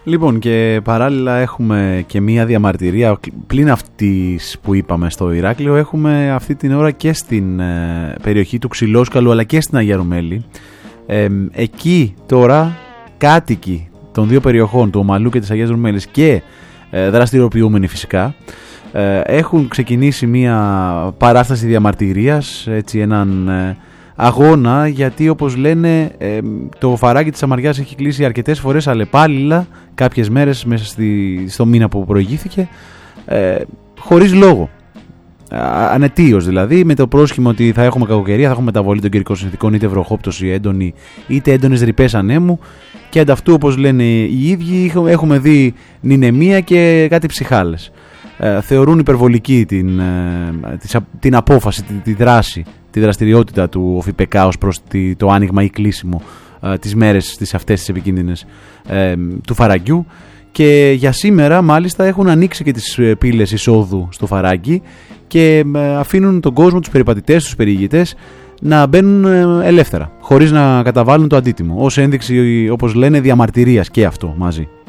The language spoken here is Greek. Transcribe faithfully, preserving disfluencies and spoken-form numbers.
Λοιπόν, και παράλληλα έχουμε και μία διαμαρτυρία πλην αυτής που είπαμε στο Ηράκλειο. Έχουμε αυτή την ώρα και στην ε, περιοχή του Ξυλόσκαλου αλλά και στην Αγία Ρουμέλη. Ε, εκεί τώρα κάτοικοι των δύο περιοχών, του Ομαλού και της Αγίας Ρουμέλης, και ε, δραστηριοποιούμενοι φυσικά, ε, έχουν ξεκινήσει μία παράσταση διαμαρτυρίας, έτσι, έναν ε, αγώνα, γιατί όπως λένε ε, το φαράγγι της Σαμαριάς έχει κλείσει αρκετές φορές αλλεπάλληλα κάποιες μέρες μέσα στη, στο μήνα που προηγήθηκε, ε, χωρίς λόγο. Ανετίως δηλαδή, με το πρόσχημα ότι θα έχουμε κακοκαιρία, θα έχουμε μεταβολή των καιρικών συνθηκών, είτε βροχόπτωση έντονη είτε έντονες ρηπές ανέμου, και ανταυτού, όπως λένε οι ίδιοι, έχουμε δει νηνεμία και κάτι ψυχάλες. Ε, θεωρούν υπερβολική την, ε, την απόφαση, τη, τη δράση, τη δραστηριότητα του ΟΦΙΠΕΚΑ ως προς τη, το άνοιγμα ή κλείσιμο ε, τις μέρες τις αυτές τις επικίνδυνες ε, του φαραγγιού, και για σήμερα μάλιστα έχουν ανοίξει και τις πύλες εισόδου στο φαράγγι και ε, αφήνουν τον κόσμο, τους περιπατητές, τους περιηγητές να μπαίνουν ε, ελεύθερα, χωρίς να καταβάλουν το αντίτιμο, ως ένδειξη, όπως λένε, διαμαρτυρίας, και αυτό μαζί.